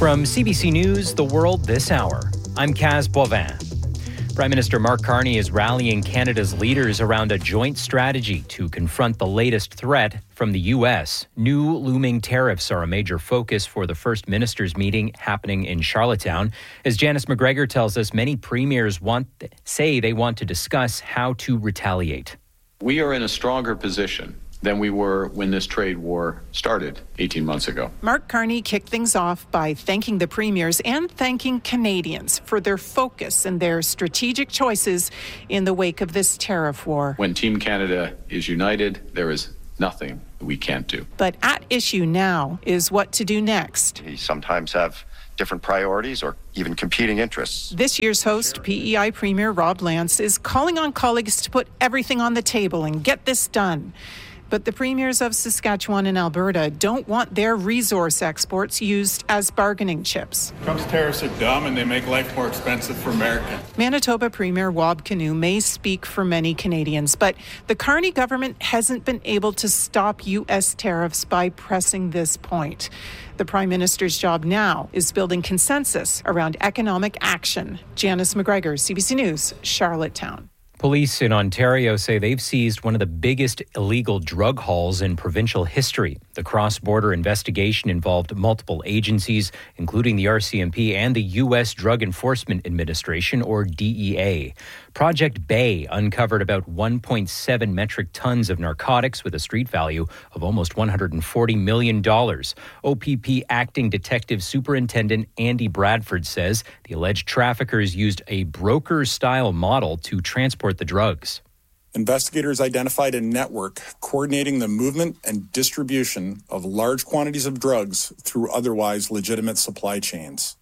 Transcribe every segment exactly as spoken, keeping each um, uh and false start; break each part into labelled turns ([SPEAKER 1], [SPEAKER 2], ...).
[SPEAKER 1] From C B C News, The World This Hour, I'm Kaz Boivin. Prime Minister Mark Carney is rallying Canada's leaders around a joint strategy to confront the latest threat from the U S. New looming tariffs are a major focus for the First Ministers' meeting happening in Charlottetown. As Janice McGregor tells us, many premiers want say they want to discuss how to retaliate.
[SPEAKER 2] We are in a stronger position than we were when this trade war started eighteen months ago.
[SPEAKER 3] Mark Carney kicked things off by thanking the premiers and thanking Canadians for their focus and their strategic choices in the wake of this tariff war.
[SPEAKER 2] When Team Canada is united, there is nothing we can't do.
[SPEAKER 3] But at issue now is what to do next.
[SPEAKER 4] We sometimes have different priorities or even competing interests.
[SPEAKER 3] This year's host, P E I Premier Rob Lance, is calling on colleagues to put everything on the table and get this done. But the premiers of Saskatchewan and Alberta don't want their resource exports used as bargaining chips.
[SPEAKER 5] Trump's tariffs are dumb and they make life more expensive for Americans.
[SPEAKER 3] Manitoba Premier Wab Kinew may speak for many Canadians, but the Carney government hasn't been able to stop U S tariffs by pressing this point. The Prime Minister's job now is building consensus around economic action. Janice McGregor, C B C News, Charlottetown.
[SPEAKER 1] Police in Ontario say they've seized one of the biggest illegal drug hauls in provincial history. The cross-border investigation involved multiple agencies, including the R C M P and the U S Drug Enforcement Administration, or D E A. Project Bay uncovered about one point seven metric tons of narcotics with a street value of almost one hundred forty million dollars. O P P Acting Detective Superintendent Andy Bradford says the alleged traffickers used a broker-style model to transport the drugs.
[SPEAKER 6] Investigators identified a network coordinating the movement and distribution of large quantities of drugs through otherwise legitimate supply chains.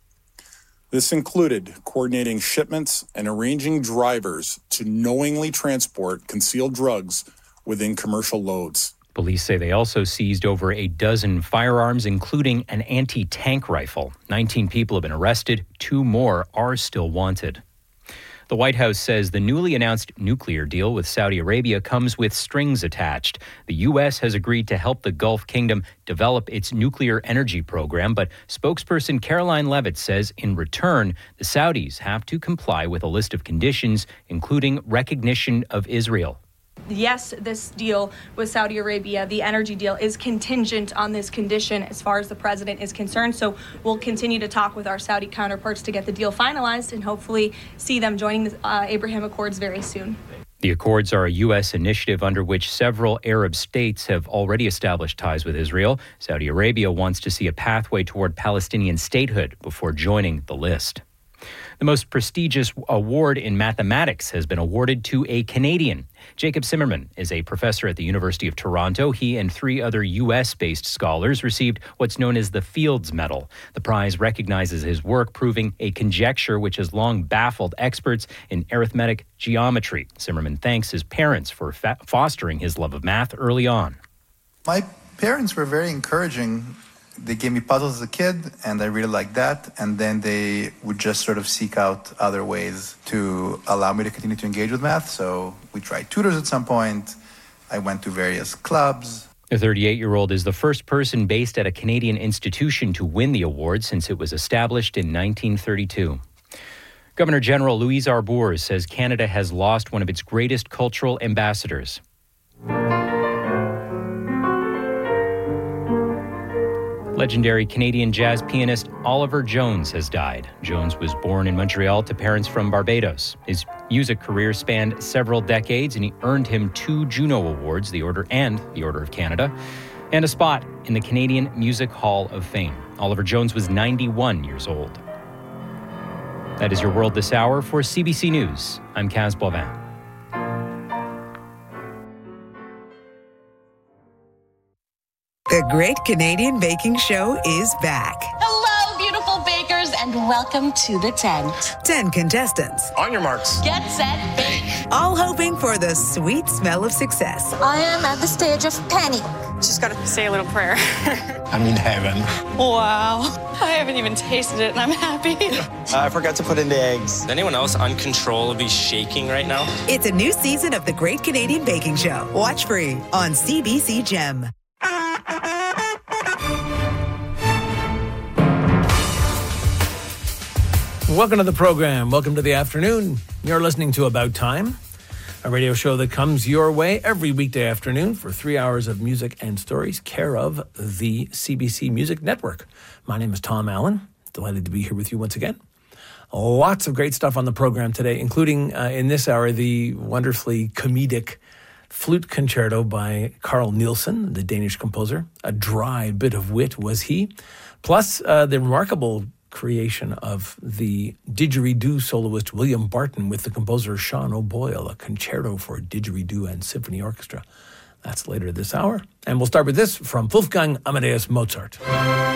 [SPEAKER 6] This included coordinating shipments and arranging drivers to knowingly transport concealed drugs within commercial loads.
[SPEAKER 1] Police say they also seized over a dozen firearms, including an anti-tank rifle. nineteen people have been arrested. Two more are still wanted. The White House says the newly announced nuclear deal with Saudi Arabia comes with strings attached. The U S has agreed to help the Gulf Kingdom develop its nuclear energy program, but spokesperson Caroline Leavitt says in return, the Saudis have to comply with a list of conditions, including recognition of Israel.
[SPEAKER 7] Yes, this deal with Saudi Arabia, the energy deal, is contingent on this condition as far as the president is concerned. So we'll continue to talk with our Saudi counterparts to get the deal finalized and hopefully see them joining the uh, Abraham Accords very soon.
[SPEAKER 1] The Accords are a U S initiative under which several Arab states have already established ties with Israel. Saudi Arabia wants to see a pathway toward Palestinian statehood before joining the list. The most prestigious award in mathematics has been awarded to a Canadian. Jacob Zimmerman is a professor at the University of Toronto. He and three other U S-based scholars received what's known as the Fields Medal. The prize recognizes his work proving a conjecture which has long baffled experts in arithmetic geometry. Zimmerman thanks his parents for fa- fostering his love of math early on.
[SPEAKER 8] My parents were very encouraging. They gave me puzzles as a kid, and I really liked that. And then they would just sort of seek out other ways to allow me to continue to engage with math. So we tried tutors at some point. I went to various clubs.
[SPEAKER 1] The thirty-eight-year-old is the first person based at a Canadian institution to win the award since it was established in nineteen thirty-two. Governor General Louise Arbour says Canada has lost one of its greatest cultural ambassadors. Legendary Canadian jazz pianist Oliver Jones has died. Jones was born in Montreal to parents from Barbados. His music career spanned several decades, and he earned him two Juno Awards, the Order and the Order of Canada, and a spot in the Canadian Music Hall of Fame. Oliver Jones was ninety-one years old. That is your World This Hour. For C B C News, I'm Kaz Boivin.
[SPEAKER 9] The Great Canadian Baking Show is back.
[SPEAKER 10] Hello, beautiful bakers, and welcome to the tent.
[SPEAKER 9] Ten contestants.
[SPEAKER 11] On your marks.
[SPEAKER 10] Get set, bake.
[SPEAKER 9] All hoping for the sweet smell of success.
[SPEAKER 12] I am at the stage of panic.
[SPEAKER 13] Just gotta say a little prayer.
[SPEAKER 11] I'm in heaven.
[SPEAKER 13] Wow. I haven't even tasted it, and I'm happy.
[SPEAKER 14] Uh, I forgot to put in the eggs.
[SPEAKER 15] Is anyone else uncontrollably shaking right now?
[SPEAKER 9] It's a new season of The Great Canadian Baking Show. Watch free on C B C Gem.
[SPEAKER 16] Welcome to the program. Welcome to the afternoon. You're listening to About Time, a radio show that comes your way every weekday afternoon for three hours of music and stories, care of the C B C Music Network. My name is Tom Allen. Delighted to be here with you once again. Lots of great stuff on the program today, including uh, in this hour, the wonderfully comedic flute concerto by Carl Nielsen, the Danish composer. A dry bit of wit was he. Plus, uh, the remarkable creation of the didgeridoo soloist William Barton with the composer Sean O'Boyle, a concerto for didgeridoo and symphony orchestra. That's later this hour. And we'll start with this from Wolfgang Amadeus Mozart.